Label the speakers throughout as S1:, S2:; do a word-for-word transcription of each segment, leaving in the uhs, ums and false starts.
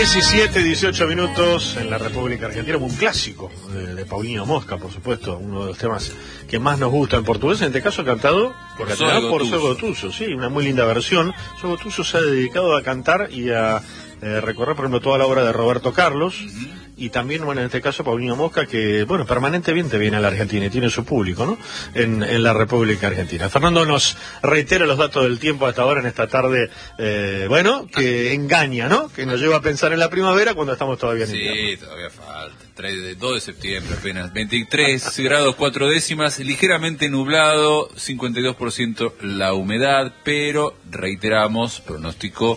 S1: diecisiete, dieciocho minutos en la República Argentina, un clásico de, de Paulinho Mosca, por supuesto, uno de los temas que más nos gusta en portugués, en este caso cantado por Zoe Gotuso, sí, una muy linda versión. Zoe Gotuso se ha dedicado a cantar y a eh, recorrer, por ejemplo, toda la obra de Roberto Carlos, uh-huh. Y también, bueno, en este caso Paulinho Mosca, que, bueno, permanentemente viene a la Argentina y tiene su público, ¿no?, en, en la República Argentina. Fernando nos reitera los datos del tiempo hasta ahora en esta tarde, eh, bueno, que engaña, ¿no?, que nos lleva a pensar en la primavera cuando estamos todavía en
S2: sí,
S1: invierno.
S2: Sí, todavía falta, dos de septiembre apenas, veintitrés grados cuatro décimas, ligeramente nublado, cincuenta y dos por ciento la humedad, pero reiteramos, pronóstico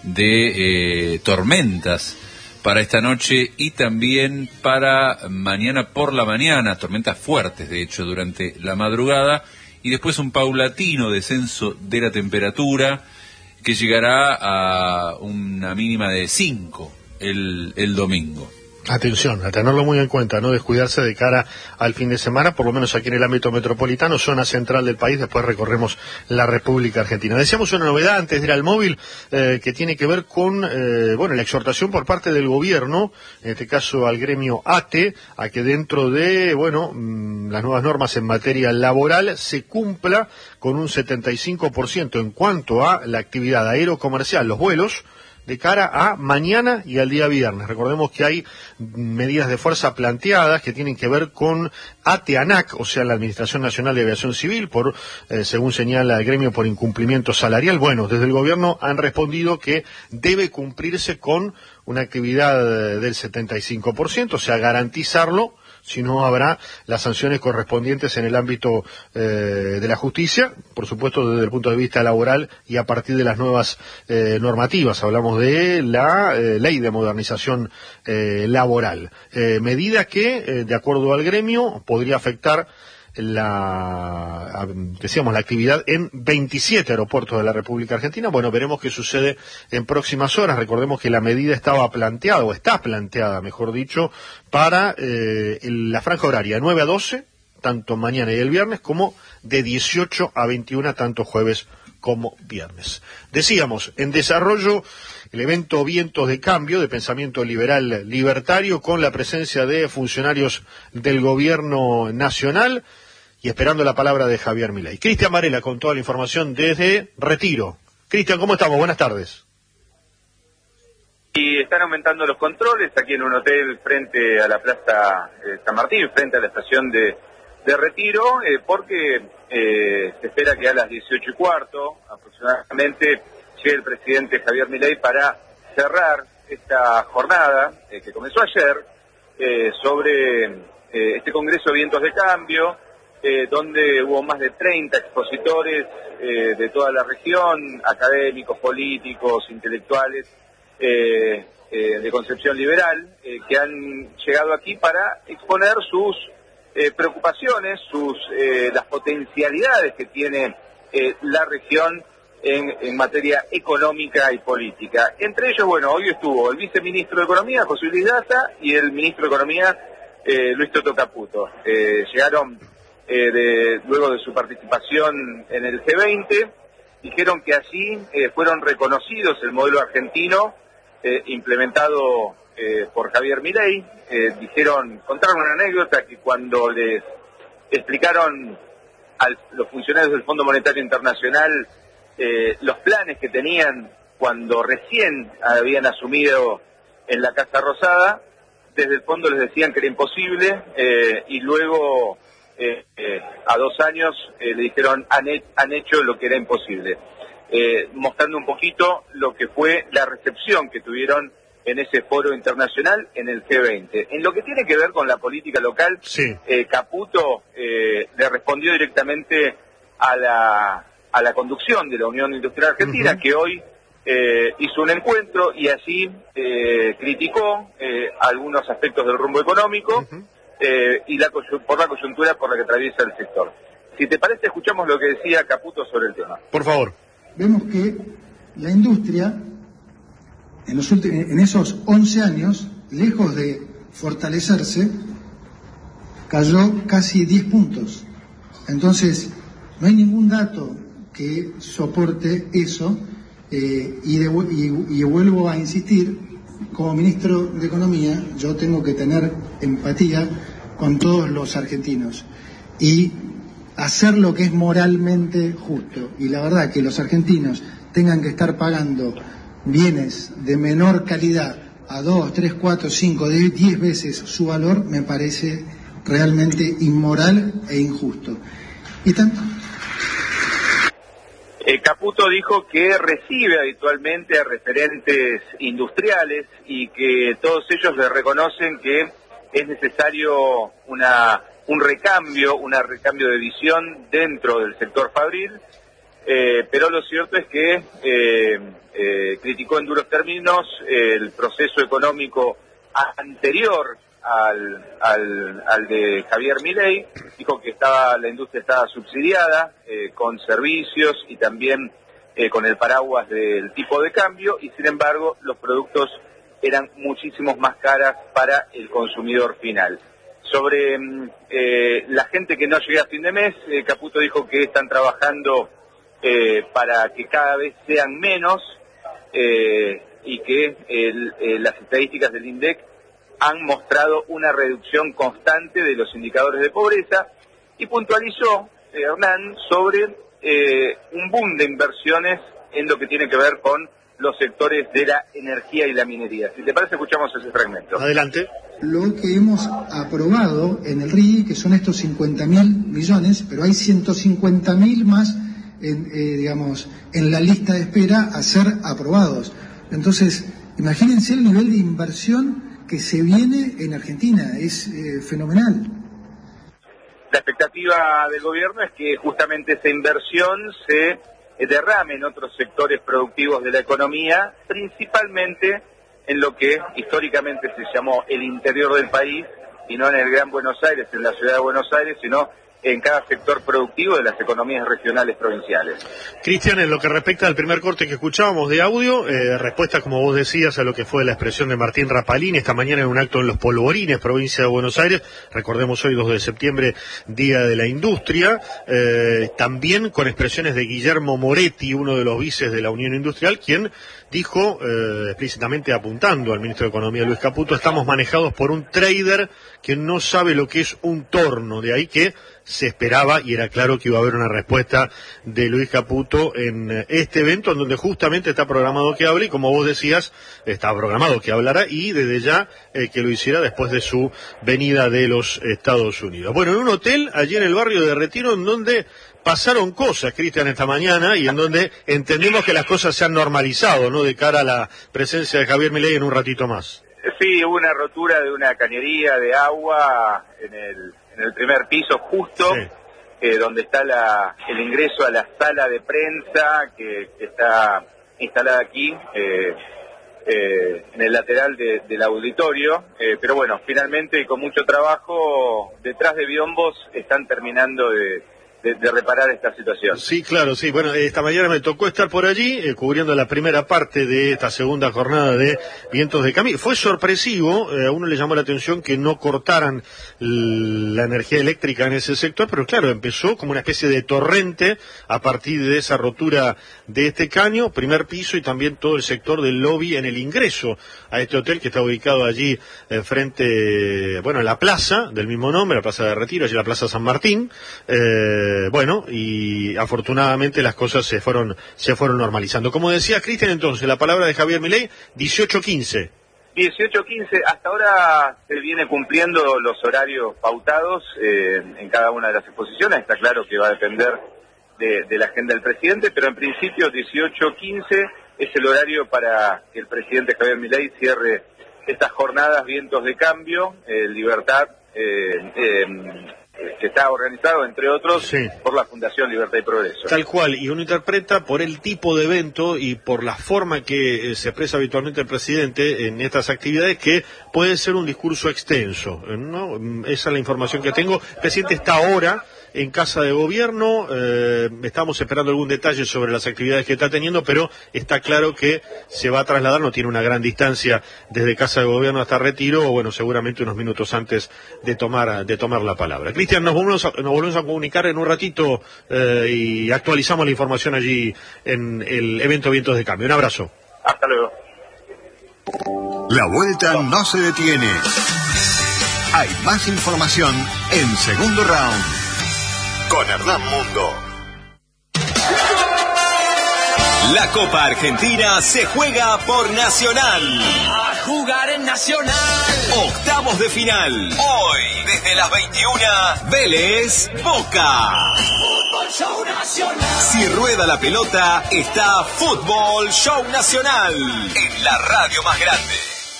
S2: de eh, tormentas para esta noche y también para mañana por la mañana, tormentas fuertes de hecho durante la madrugada, y después un paulatino descenso de la temperatura que llegará a una mínima de cinco el, el domingo.
S1: Atención, a tenerlo muy en cuenta, no descuidarse de cara al fin de semana, por lo menos aquí en el ámbito metropolitano, zona central del país, después recorremos la República Argentina. Decíamos una novedad antes de ir al móvil, eh, que tiene que ver con, eh, bueno, la exhortación por parte del gobierno, en este caso al gremio ATE, a que dentro de, bueno, mmm, las nuevas normas en materia laboral se cumpla con un setenta y cinco por ciento en cuanto a la actividad aerocomercial, los vuelos, de cara a mañana y al día viernes. Recordemos que hay medidas de fuerza planteadas que tienen que ver con ATEANAC, o sea, la Administración Nacional de Aviación Civil, por, eh, según señala el gremio, por incumplimiento salarial. Bueno, desde el gobierno han respondido que debe cumplirse con una actividad del setenta y cinco por ciento, o sea, garantizarlo, si no habrá las sanciones correspondientes en el ámbito eh, de la justicia, por supuesto desde el punto de vista laboral y a partir de las nuevas eh, normativas. Hablamos de la eh, ley de modernización eh, laboral, eh, medida que, eh, de acuerdo al gremio, podría afectar la, decíamos, la actividad en veintisiete aeropuertos de la República Argentina. Bueno, veremos qué sucede en próximas horas. Recordemos que la medida estaba planteada, o está planteada, mejor dicho, para eh, la franja horaria nueve a doce, tanto mañana y el viernes, como de dieciocho a veintiuna, tanto jueves como viernes. Decíamos, en desarrollo, el evento Vientos de Cambio, de pensamiento liberal libertario, con la presencia de funcionarios del gobierno nacional, y esperando la palabra de Javier Milei. Cristian Varela con toda la información desde Retiro. Cristian, ¿cómo estamos? Buenas tardes.
S3: Y están aumentando los controles aquí en un hotel frente a la Plaza eh, San Martín, frente a la estación de, de Retiro, eh, porque eh, se espera que a las dieciocho y cuarto aproximadamente llegue el presidente Javier Milei para cerrar esta jornada eh, que comenzó ayer eh, sobre eh, este Congreso de Vientos de Cambio, eh, donde hubo más de treinta expositores eh, de toda la región, académicos, políticos, intelectuales, eh, eh, de concepción liberal, eh, que han llegado aquí para exponer sus eh, preocupaciones, sus eh, las potencialidades que tiene eh, la región En, en materia económica y política. Entre ellos, bueno, hoy estuvo el viceministro de Economía, José Luis Daza, y el ministro de Economía, eh, Luis Toto Caputo. Eh, llegaron, eh, de, luego de su participación en el G veinte, dijeron que allí eh, fueron reconocidos el modelo argentino, eh, implementado eh, por Javier Milei. Eh, dijeron, contaron una anécdota que cuando les explicaron a los funcionarios del Fondo Monetario Internacional Eh, los planes que tenían cuando recién habían asumido en la Casa Rosada, desde el fondo les decían que era imposible, eh, y luego eh, eh, a dos años eh, le dijeron han, he, han hecho lo que era imposible, eh, mostrando un poquito lo que fue la recepción que tuvieron en ese foro internacional en el G veinte. En lo que tiene que ver con la política local,
S1: sí.
S3: eh, Caputo eh, le respondió directamente a la a la conducción de la Unión Industrial Argentina, uh-huh. que hoy eh, hizo un encuentro y allí eh, criticó eh, algunos aspectos del rumbo económico, uh-huh. eh, y la por la coyuntura por la que atraviesa el sector. Si te parece, escuchamos lo que decía Caputo sobre el tema.
S1: Por favor.
S4: Vemos que la industria, en, los últimos, en esos once años, lejos de fortalecerse, cayó casi diez puntos. Entonces, no hay ningún dato que soporte eso, eh, y, de, y, y vuelvo a insistir como ministro de Economía, yo tengo que tener empatía con todos los argentinos y hacer lo que es moralmente justo. Y la verdad que los argentinos tengan que estar pagando bienes de menor calidad a dos, tres, cuatro, cinco, diez veces su valor, me parece realmente inmoral e injusto. Y tanto.
S3: Eh, Caputo dijo que recibe habitualmente a referentes industriales y que todos ellos le reconocen que es necesario una un recambio, un recambio de visión dentro del sector fabril, eh, pero lo cierto es que eh, eh, criticó en duros términos el proceso económico anterior al, al, al de Javier Milei. Dijo que estaba la industria estaba subsidiada eh, con servicios y también eh, con el paraguas del tipo de cambio, y sin embargo los productos eran muchísimos más caras para el consumidor final. Sobre eh, la gente que no llega a fin de mes, eh, Caputo dijo que están trabajando eh, para que cada vez sean menos eh, y que el, eh, las estadísticas del INDEC han mostrado una reducción constante de los indicadores de pobreza, y puntualizó eh, Hernán sobre eh, un boom de inversiones en lo que tiene que ver con los sectores de la energía y la minería. Si te parece, escuchamos ese fragmento.
S1: Adelante.
S4: Lo que hemos aprobado en el R I, que son estos cincuenta mil millones, pero hay ciento cincuenta mil más, en, eh, digamos, en la lista de espera a ser aprobados. Entonces, imagínense el nivel de inversión que se viene en Argentina, es eh, fenomenal.
S3: La expectativa del gobierno es que justamente esa inversión se derrame en otros sectores productivos de la economía, principalmente en lo que históricamente se llamó el interior del país, y no en el Gran Buenos Aires, en la ciudad de Buenos Aires, sino en cada sector productivo de las economías regionales provinciales.
S1: Cristian, en lo que respecta al primer corte que escuchábamos de audio, eh, respuesta, como vos decías, a lo que fue la expresión de Martín Rapalini esta mañana en un acto en Los Polvorines, provincia de Buenos Aires. Recordemos hoy, dos de septiembre, Día de la Industria. Eh, también con expresiones de Guillermo Moretti, uno de los vices de la Unión Industrial, quien dijo, eh, explícitamente apuntando al ministro de Economía, Luis Caputo: estamos manejados por un trader que no sabe lo que es un torno. De ahí que se esperaba, y era claro que iba a haber una respuesta de Luis Caputo en este evento, en donde justamente está programado que hable, y como vos decías, está programado que hablara, y desde ya eh, que lo hiciera después de su venida de los Estados Unidos. Bueno, en un hotel allí en el barrio de Retiro, en donde pasaron cosas, Cristian, esta mañana, y en donde entendemos que las cosas se han normalizado, ¿no?, de cara a la presencia de Javier Milei en un ratito más.
S3: Sí, hubo una rotura de una cañería de agua en el en el primer piso justo, sí. eh, donde está la, el ingreso a la sala de prensa que, que está instalada aquí, eh, eh, en el lateral de, del auditorio, eh, pero bueno, finalmente con mucho trabajo detrás de biombos están terminando de De, de reparar esta situación.
S1: Sí, claro, sí. Bueno, esta mañana me tocó estar por allí, eh, cubriendo la primera parte de esta segunda jornada de Vientos de Cambio. Fue sorpresivo, eh, a uno le llamó la atención que no cortaran la energía eléctrica en ese sector, pero claro, empezó como una especie de torrente a partir de esa rotura de este caño, primer piso, y también todo el sector del lobby en el ingreso a este hotel que está ubicado allí eh, frente, bueno, en la plaza del mismo nombre, la Plaza de Retiro, allí la Plaza San Martín. Eh, Bueno, y afortunadamente las cosas se fueron se fueron normalizando. Como decía Cristian, entonces, la palabra de Javier Milei, dieciocho quince.
S3: dieciocho quince, hasta ahora se viene cumpliendo los horarios pautados eh, en cada una de las exposiciones. Está claro que va a depender de, de la agenda del presidente, pero en principio dieciocho quince es el horario para que el presidente Javier Milei cierre estas jornadas Vientos de Cambio, eh, Libertad, eh, eh, que está organizado, entre otros, sí, por la Fundación Libertad y Progreso.
S1: Tal cual, y uno interpreta por el tipo de evento y por la forma que eh, se expresa habitualmente el presidente en estas actividades, que puede ser un discurso extenso, ¿no? Esa es la información que tengo. El presidente está ahora en Casa de Gobierno, eh, estamos esperando algún detalle sobre las actividades que está teniendo, pero está claro que se va a trasladar, no tiene una gran distancia desde Casa de Gobierno hasta Retiro, o bueno, seguramente unos minutos antes de tomar de tomar la palabra. Cristian, nos volvemos a, nos volvemos a comunicar en un ratito eh, y actualizamos la información allí en el evento Vientos de Cambio. Un abrazo.
S3: Hasta luego.
S5: La vuelta no se detiene. Hay más información en Segundo Round con Hernán Mundo.
S6: La Copa Argentina se juega por Nacional.
S7: A jugar en Nacional.
S6: Octavos de final. Hoy, desde las veintiuna, Vélez Boca.
S7: Fútbol Show Nacional.
S6: Si rueda la pelota, está Fútbol Show Nacional. En la radio más grande.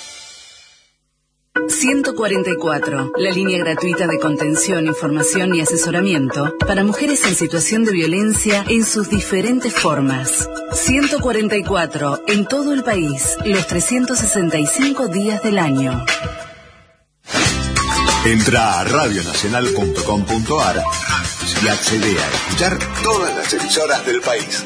S8: ciento cuarenta y cuatro, la línea gratuita de contención, información y asesoramiento para mujeres en situación de violencia en sus diferentes formas. ciento cuarenta y cuatro, en todo el país, los trescientos sesenta y cinco días del año.
S5: Entra a radio nacional punto com punto a r y accede a escuchar todas las emisoras del país.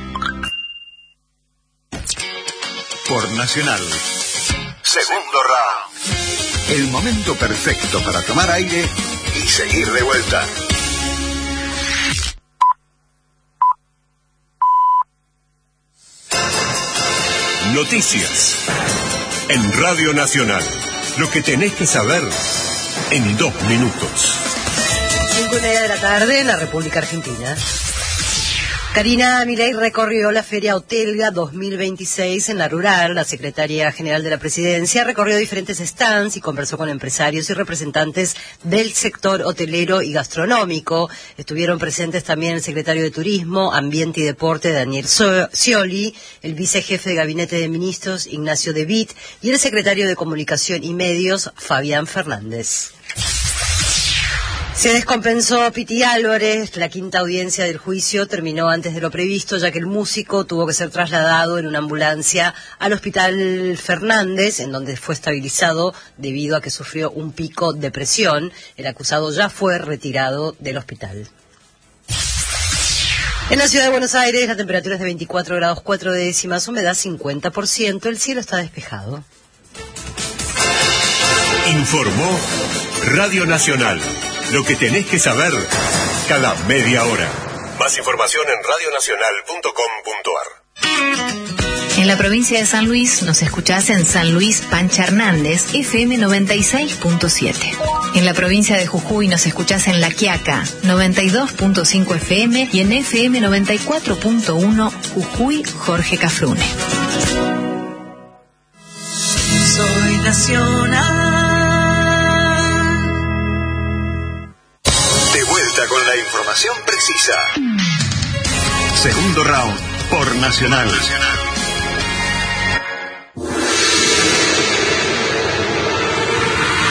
S5: Por Nacional. Segundo round. El momento perfecto para tomar aire y seguir de vuelta.
S9: Noticias. En Radio Nacional. Lo que tenés que saber en dos minutos.
S10: Cinco y media de la tarde en la República Argentina. Karina Milei recorrió la Feria Hotelga dos mil veintiséis en la Rural. La secretaria general de la Presidencia recorrió diferentes stands y conversó con empresarios y representantes del sector hotelero y gastronómico. Estuvieron presentes también el secretario de Turismo, Ambiente y Deporte, Daniel Scioli, el vicejefe de Gabinete de Ministros, Ignacio De Witt, y el secretario de Comunicación y Medios, Fabián Fernández. Se descompensó Piti Álvarez. La quinta audiencia del juicio terminó antes de lo previsto, ya que el músico tuvo que ser trasladado en una ambulancia al Hospital Fernández, en donde fue estabilizado debido a que sufrió un pico de presión. El acusado ya fue retirado del hospital. En la ciudad de Buenos Aires, la temperatura es de veinticuatro grados cuatro décimas, humedad cincuenta por ciento, el cielo está despejado.
S9: Informó Radio Nacional. Lo que tenés que saber cada media hora. Más información en radio nacional punto com punto a r.
S11: En la provincia de San Luis nos escuchás en San Luis Pancha Hernández, F M noventa y seis punto siete. En la provincia de Jujuy nos escuchás en La Quiaca, noventa y dos punto cinco F M, y en F M noventa y cuatro punto uno Jujuy, Jorge Cafrune.
S7: Soy nacional.
S5: Con la información precisa. Segundo round por Nacional. Nacional.